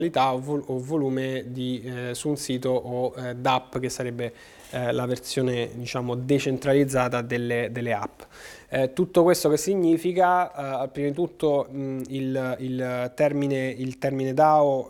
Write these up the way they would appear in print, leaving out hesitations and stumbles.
o volume su un sito o d'app, che sarebbe la versione, diciamo, decentralizzata delle app. Tutto questo che significa? Prima di tutto il termine DAO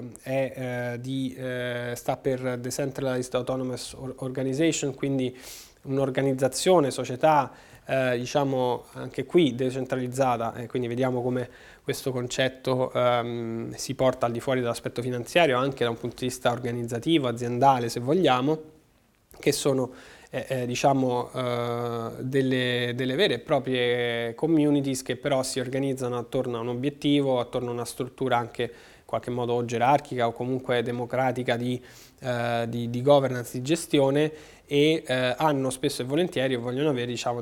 sta per Decentralized Autonomous Organization, quindi un'organizzazione, società, diciamo anche qui decentralizzata, quindi vediamo come questo concetto si porta al di fuori dell'aspetto finanziario, anche da un punto di vista organizzativo, aziendale, se vogliamo, che sono diciamo delle vere e proprie communities che però si organizzano attorno a un obiettivo, attorno a una struttura anche in qualche modo o gerarchica o comunque democratica di governance, di gestione, e hanno spesso e volentieri, o vogliono avere, diciamo,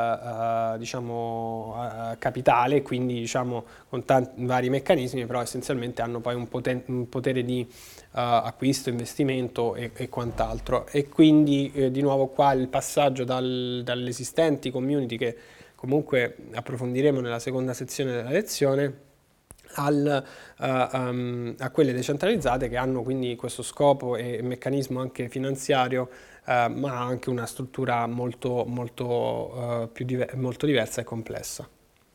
capitale, quindi, diciamo, con tanti vari meccanismi, però essenzialmente hanno poi un potere di acquisto, investimento e quant'altro. E quindi di nuovo qua il passaggio dalle esistenti community, che comunque approfondiremo nella seconda sezione della lezione, a quelle decentralizzate, che hanno quindi questo scopo e meccanismo anche finanziario, ma anche una struttura molto diversa e complessa.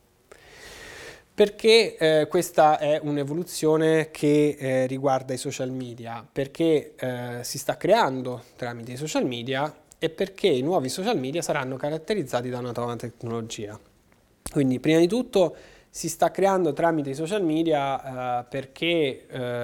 Perché questa è un'evoluzione che riguarda i social media? Perché si sta creando tramite i social media, e perché i nuovi social media saranno caratterizzati da una nuova tecnologia. Quindi, prima di tutto, si sta creando tramite i social media perché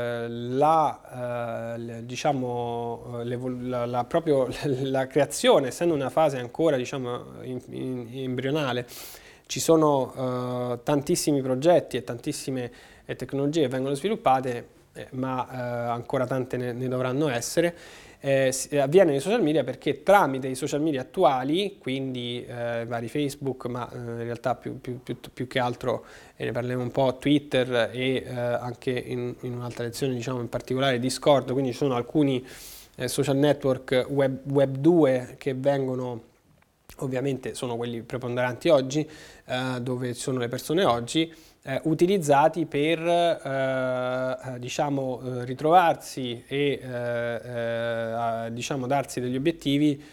proprio la creazione, essendo una fase ancora, diciamo, embrionale, ci sono tantissimi progetti e tantissime tecnologie che vengono sviluppate, ma ancora tante ne dovranno essere. Avviene nei social media perché tramite i social media attuali, quindi vari Facebook, ma in realtà più che altro, ne parleremo un po', Twitter, e anche in un'altra lezione, diciamo, in particolare Discord, quindi ci sono alcuni social network web 2 che vengono, ovviamente sono quelli preponderanti oggi, dove ci sono le persone oggi, utilizzati per diciamo ritrovarsi e diciamo darsi degli obiettivi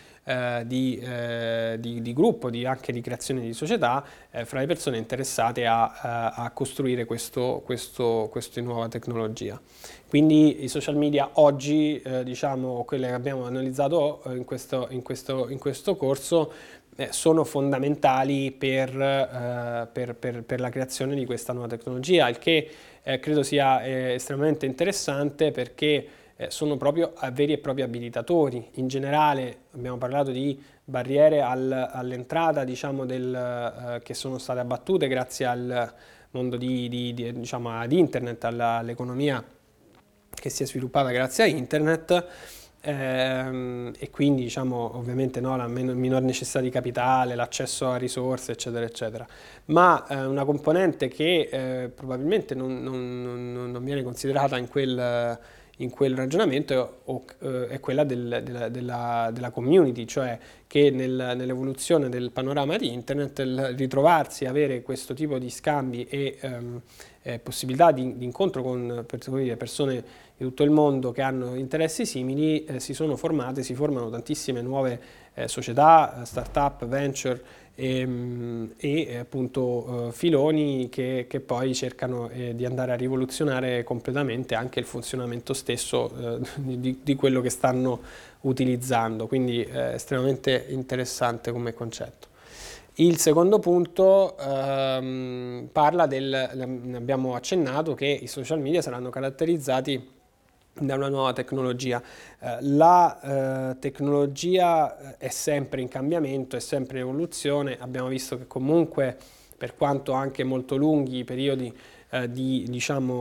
di gruppo, anche di creazione di società fra le persone interessate a costruire questa nuova tecnologia. Quindi i social media oggi, diciamo, quelle che abbiamo analizzato in questo corso, sono fondamentali per la creazione di questa nuova tecnologia, il che credo sia estremamente interessante, perché sono proprio veri e propri abilitatori. In generale abbiamo parlato di barriere all'entrata, diciamo, che sono state abbattute grazie al mondo diciamo, ad internet, all'economia che si è sviluppata grazie a internet. E quindi, diciamo, ovviamente, no, la minor necessità di capitale, l'accesso a risorse, eccetera eccetera, ma una componente che probabilmente non viene considerata in quel ragionamento è quella della community, cioè che nell'evoluzione del panorama di internet, il ritrovarsi, avere questo tipo di scambi e possibilità di incontro con persone di tutto il mondo che hanno interessi simili, si formano tantissime nuove società, start-up, venture e appunto filoni che poi cercano di andare a rivoluzionare completamente anche il funzionamento stesso di quello che stanno utilizzando, quindi estremamente interessante come concetto. Il secondo punto parla abbiamo accennato che i social media saranno caratterizzati da una nuova tecnologia. La tecnologia è sempre in cambiamento, è sempre in evoluzione. Abbiamo visto che comunque, per quanto anche molto lunghi i periodi di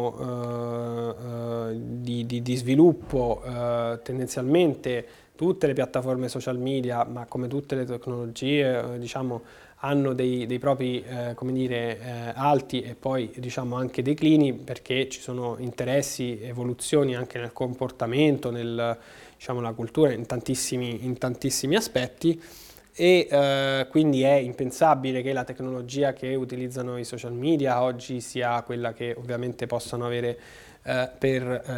sviluppo, tendenzialmente tutte le piattaforme social media, ma come tutte le tecnologie, diciamo, hanno dei propri come dire, alti e poi, diciamo, anche declini, perché ci sono interessi, evoluzioni anche nel comportamento, diciamo, la cultura, in tantissimi aspetti, e quindi è impensabile che la tecnologia che utilizzano i social media oggi sia quella che ovviamente possano avere per